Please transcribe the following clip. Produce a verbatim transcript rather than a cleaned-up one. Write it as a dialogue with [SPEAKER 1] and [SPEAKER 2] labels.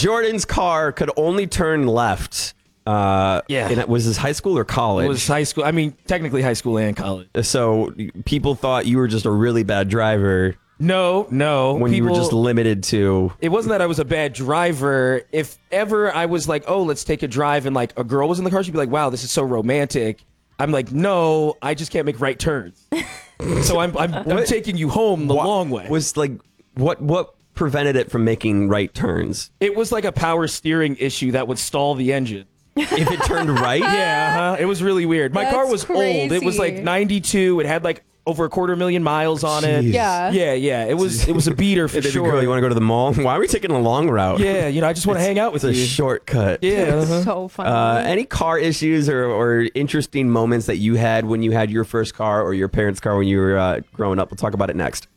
[SPEAKER 1] Jordan's car could only turn left. Uh,
[SPEAKER 2] Yeah.
[SPEAKER 1] And it was this high school or college?
[SPEAKER 2] It was high school. I mean, technically high school and college.
[SPEAKER 1] So people thought you were just a really bad driver
[SPEAKER 2] No, no.
[SPEAKER 1] when you were
[SPEAKER 2] people-
[SPEAKER 1] just limited to.
[SPEAKER 2] It wasn't that I was a bad driver. If ever I was like, oh, let's take a drive, and like a girl was in the car, she'd be like, wow, this is so romantic. I'm like, no, I just can't make right turns. So I'm, I'm, I'm taking you home the
[SPEAKER 1] What
[SPEAKER 2] long way.
[SPEAKER 1] Was like what what prevented it from making right turns?
[SPEAKER 2] It was like a power steering issue that would stall the engine.
[SPEAKER 1] If it turned right,
[SPEAKER 2] Yeah, uh-huh. It was really weird. My car
[SPEAKER 3] That's
[SPEAKER 2] was old. It was like
[SPEAKER 3] crazy.
[SPEAKER 2] ninety-two. It had like over a quarter million miles on it.
[SPEAKER 1] Jeez.
[SPEAKER 3] Yeah.
[SPEAKER 2] Yeah, yeah. It was it was a beater for
[SPEAKER 1] Hey, baby
[SPEAKER 2] sure.
[SPEAKER 1] girl, you want to go to the mall? Why are we taking a long route?
[SPEAKER 2] Yeah, you know, I just want to hang out with
[SPEAKER 1] It's a
[SPEAKER 2] you.
[SPEAKER 1] shortcut.
[SPEAKER 2] Yeah. uh-huh.
[SPEAKER 3] So funny.
[SPEAKER 1] Uh, any car issues or, or interesting moments that you had when you had your first car or your parents' car when you were uh, growing up? We'll talk about it next.